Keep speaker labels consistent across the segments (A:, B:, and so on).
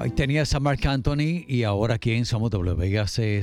A: Ahí tenías a Marc Anthony y ahora aquí en Somos WBC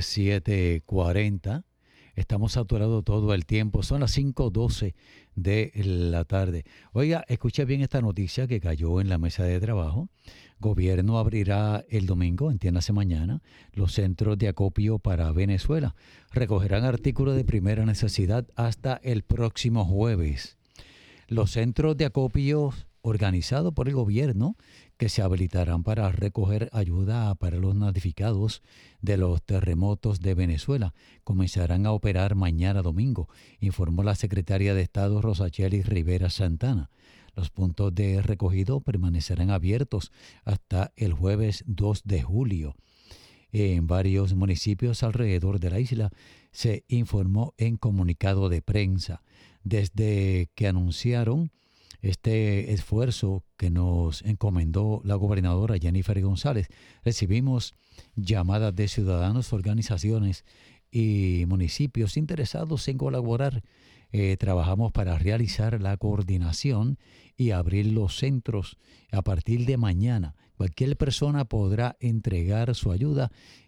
A: 740. Estamos saturados todo el tiempo. Son las 5:12 de la tarde. Oiga, escuche bien esta noticia que cayó en la mesa de trabajo. Gobierno abrirá el domingo, entiéndase mañana, los centros de acopio para Venezuela. Recogerán artículos de primera necesidad hasta el próximo jueves. Los centros de acopio organizados por el gobierno que se habilitarán para recoger ayuda para los damnificados de los terremotos de Venezuela comenzarán a operar mañana domingo, informó la secretaria de Estado Rosacheli Rivera Santana. Los puntos de recogido permanecerán abiertos hasta el jueves 2 de julio. En varios municipios alrededor de la isla se informó en comunicado de prensa. Desde que anunciaron este esfuerzo que nos encomendó la gobernadora Jennifer González, recibimos llamadas de ciudadanos, organizaciones y municipios interesados en colaborar. Trabajamos para realizar la coordinación y abrir los centros a partir de mañana. Cualquier persona podrá entregar su ayuda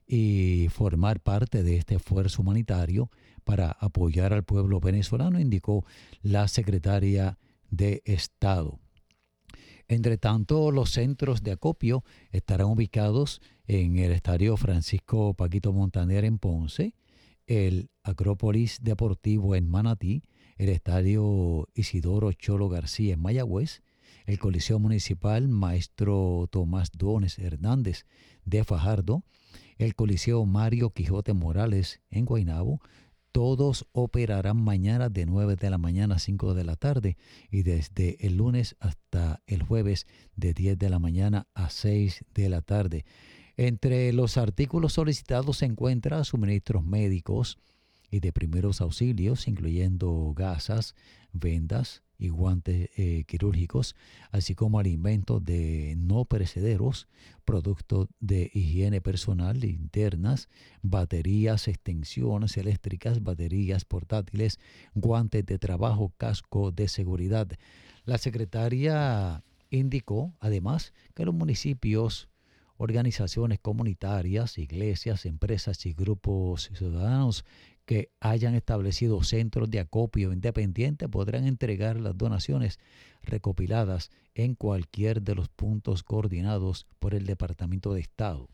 A: y formar parte de este esfuerzo humanitario para apoyar al pueblo venezolano, indicó la secretaria de Estado. Entre tanto, los centros de acopio estarán ubicados en el Estadio Francisco Paquito Montaner en Ponce, el Acrópolis Deportivo en Manatí, el Estadio Isidoro Cholo García en Mayagüez, el Coliseo Municipal Maestro Tomás Dones Hernández de Fajardo, el Coliseo Mario Quijote Morales en Guaynabo. Todos operarán mañana de 9 de la mañana a 5 de la tarde y desde el lunes hasta el jueves de 10 de la mañana a 6 de la tarde. Entre los artículos solicitados se encuentran suministros médicos y de primeros auxilios, incluyendo gasas, vendas y guantes quirúrgicos, así como alimentos de no perecederos, productos de higiene personal, linternas, baterías, extensiones eléctricas, baterías portátiles, guantes de trabajo, casco de seguridad. La secretaria indicó, además, que los municipios, organizaciones comunitarias, iglesias, empresas y grupos ciudadanos que hayan establecido centros de acopio independientes podrán entregar las donaciones recopiladas en cualquier de los puntos coordinados por el Departamento de Estado.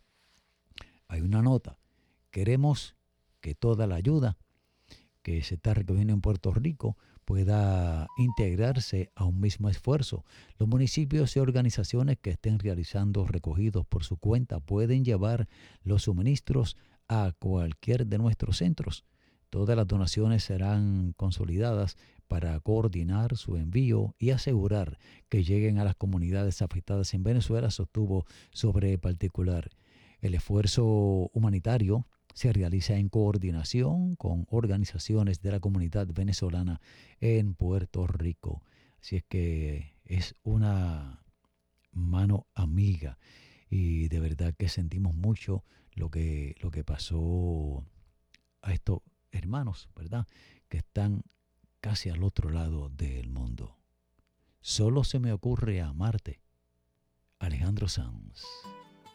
A: Hay una nota. Queremos que toda la ayuda que se está recogiendo en Puerto Rico pueda integrarse a un mismo esfuerzo. Los municipios y organizaciones que estén realizando recogidos por su cuenta pueden llevar los suministros a cualquier de nuestros centros. Todas las donaciones serán consolidadas para coordinar su envío y asegurar que lleguen a las comunidades afectadas en Venezuela, sostuvo sobre particular. El esfuerzo humanitario se realiza en coordinación con organizaciones de la comunidad venezolana en Puerto Rico. Así es que es una mano amiga y de verdad que sentimos mucho lo que pasó a estos hermanos, ¿verdad? Que están casi al otro lado del mundo. Solo se me ocurre amarte. Alejandro Sanz.